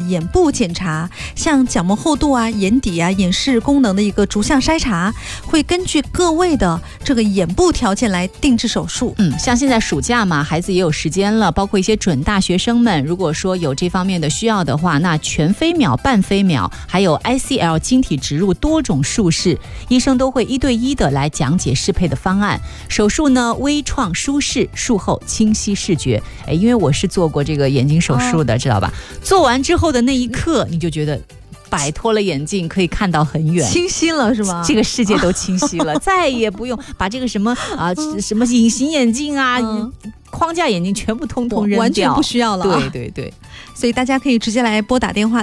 眼部检查，像角膜厚度啊、眼底啊、眼视功能的一个逐项筛查，会根据各位的这个眼部条件来定制手术。 像现在暑假嘛，孩子也有时间了，包括一些准大学生们，如果说有这方面的需要的话，那全飞秒、半飞秒，还有 ICL 晶体植入多种术式，医生都会1对1的来讲解适配的方案。手术呢微创舒适，术后清晰视觉。因为我是做过这个眼睛手术的，知道吧？做完之后的那一刻，你就觉得摆脱了眼镜，可以看到很远， 清晰了是吗？ 这个世界都清晰了，再也不用把这个什么隐形眼镜啊、框架眼镜全部通通扔掉， 完全不需要了。 对对对。 所以大家可以直接来拨打电话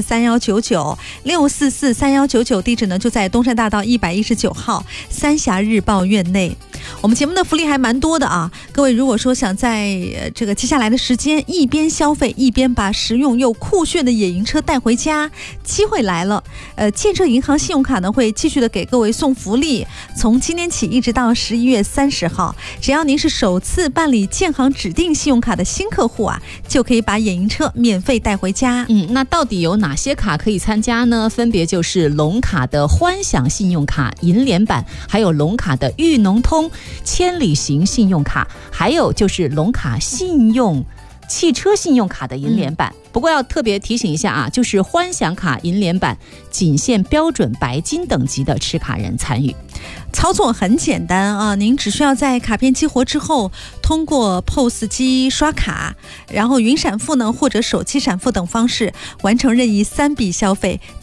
6443199，6443199，地址呢就在东山大道119号三峡日报院内。我们节目的福利还蛮多的啊，各位如果说想在这个接下来的时间一边消费一边把实用又酷炫的野营车带回家，机会来了。建设银行信用卡呢会继续的给各位送福利，从今天起一直到11月30号，只要您是首次办理建行指定信用卡的新客户啊，就可以把野营车免费带回家。 那到底有哪些卡可以参加呢？分别就是龙卡的欢享信用卡银联版，还有龙卡的裕农通千里行信用卡，还有就是龙卡汽车信用卡的银联版。不过要特别提醒一下啊，就是欢享卡银联版仅限标准白金等级的持卡人参与。 操作很简单啊，您只需要在卡片激活之后，通过 POS 机刷卡，然后云闪付呢或者手机闪付等方式完成任意3笔消费，